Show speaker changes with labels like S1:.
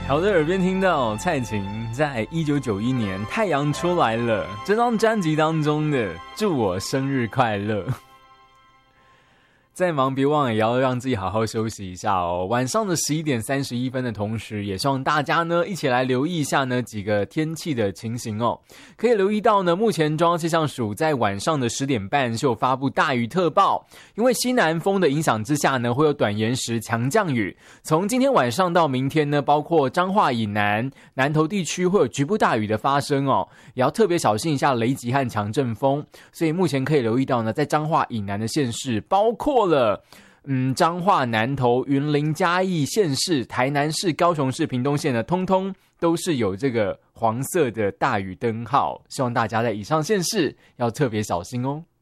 S1: 好的，耳边听到蔡琴在1991年《太阳出来了》这张专辑当中的《祝我生日快乐》。再忙别忘了也要让自己好好休息一下哦。晚上的11点31分的同时，也希望大家呢一起来留意一下呢几个天气的情形哦。可以留意到呢，目前中央气象署在晚上的10点半就发布大雨特报，因为西南风的影响之下呢，会有短延时强降雨。从今天晚上到明天呢，包括彰化以南、南投地区会有局部大雨的发生哦，也要特别小心一下雷击和强阵风。所以目前可以留意到呢，在彰化以南的县市，包括彰化、南投、云林、嘉义县市、台南市、高雄市、屏东县呢，通通都是有这个黄色的大雨灯号，希望大家在以上县市要特别小心哦。